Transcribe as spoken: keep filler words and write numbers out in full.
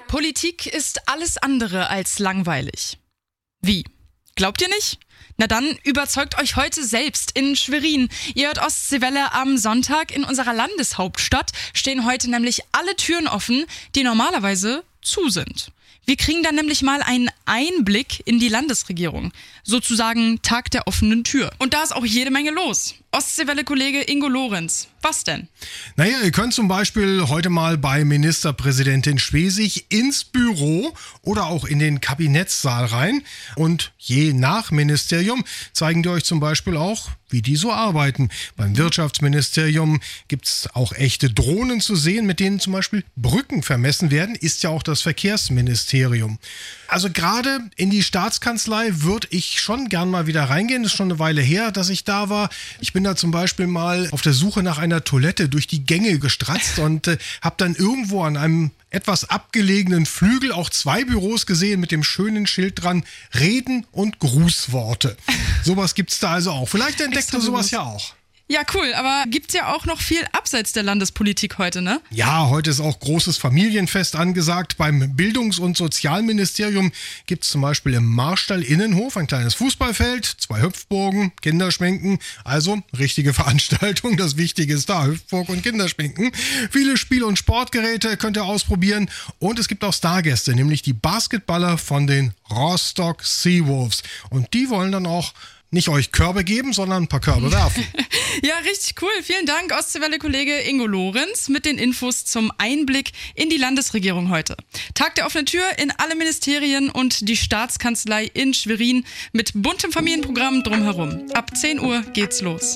Politik ist alles andere als langweilig. Wie? Glaubt ihr nicht? Na dann überzeugt euch heute selbst in Schwerin. Ihr hört Ostseewelle am Sonntag. In unserer Landeshauptstadt stehen heute nämlich alle Türen offen, die normalerweise zu sind. Wir kriegen dann nämlich mal einen Einblick in die Landesregierung. Sozusagen Tag der offenen Tür. Und da ist auch jede Menge los. Ostseewelle-Kollege Ingo Lorenz. Was denn? Naja, ihr könnt zum Beispiel heute mal bei Ministerpräsidentin Schwesig ins Büro oder auch in den Kabinettssaal rein. Und je nach Ministerium zeigen die euch zum Beispiel auch, wie die so arbeiten. Beim Wirtschaftsministerium gibt's auch echte Drohnen zu sehen, mit denen zum Beispiel Brücken vermessen werden. Ist ja auch das Verkehrsministerium. Also gerade in die Staatskanzlei würde ich schon gern mal wieder reingehen. Das ist schon eine Weile her, dass ich da war. Ich bin da zum Beispiel mal auf der Suche nach einer Toilette durch die Gänge gestratzt und äh, habe dann irgendwo an einem etwas abgelegenen Flügel auch zwei Büros gesehen mit dem schönen Schild dran: Reden und Grußworte. Sowas gibt's da also auch. Vielleicht entdeckt du sowas ja auch. Ja, cool, aber gibt's ja auch noch viel abseits der Landespolitik heute, ne? Ja, heute ist auch großes Familienfest angesagt. Beim Bildungs- und Sozialministerium gibt's zum Beispiel im Marstall Innenhof ein kleines Fußballfeld, zwei Hüpfburgen, Kinderschminken. Also richtige Veranstaltung. Das Wichtige ist da, Hüpfburg und Kinderschminken. Viele Spiel- und Sportgeräte könnt ihr ausprobieren. Und es gibt auch Stargäste, nämlich die Basketballer von den Rostock Seawolves. Und die wollen dann auch nicht euch Körbe geben, sondern ein paar Körbe werfen. Ja, richtig cool. Vielen Dank, Ostseewelle-Kollege Ingo Lorenz, mit den Infos zum Einblick in die Landesregierung heute. Tag der offenen Tür in alle Ministerien und die Staatskanzlei in Schwerin mit buntem Familienprogramm drumherum. Ab zehn Uhr geht's los.